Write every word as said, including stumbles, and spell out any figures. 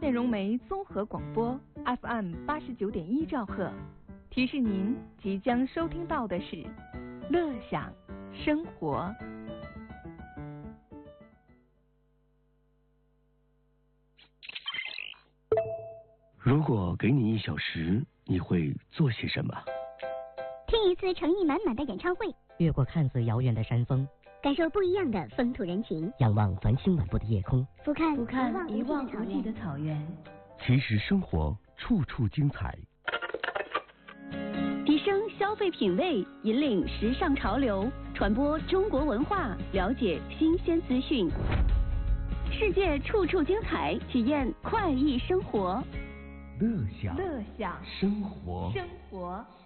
电融媒综合广播 F M 八十九点一兆赫，提示您即将收听到的是乐享生活。 如果给你一小时，你会做些什么？ 听一次诚意满满的演唱会， 越过看似遥远的山峰， 感受不一样的风土人情， 仰望繁星满布的夜空， 俯瞰俯瞰一望无际的草原。 其实生活处处精彩， 提升消费品味，引领时尚潮流，传播中国文化，了解新鲜资讯。世界处处精彩，体验快意生活。 乐享乐享生活。 生活。